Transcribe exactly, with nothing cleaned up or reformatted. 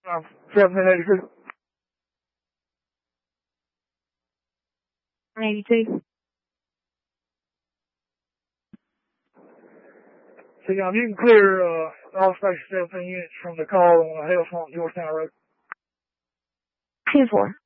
Uh, seven eighty-two. eighty-two. So, um, you can clear, uh, all station seventeen units from the call on the Hellswamp, Georgetown Road. ten four.